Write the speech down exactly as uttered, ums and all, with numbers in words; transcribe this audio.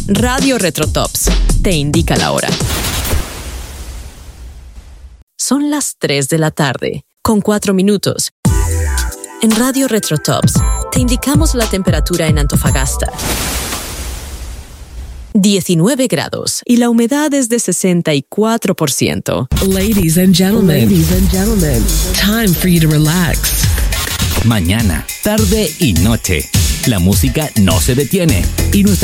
Radio Retrotops te indica la hora. Son las tres de la tarde, con cuatro minutos. En Radio Retrotops te indicamos la temperatura en Antofagasta. diecinueve grados y la humedad es de sesenta y cuatro por ciento. Ladies and gentlemen, ladies and gentlemen, time for you to relax. Mañana, tarde y noche, la música no se detiene y nuestra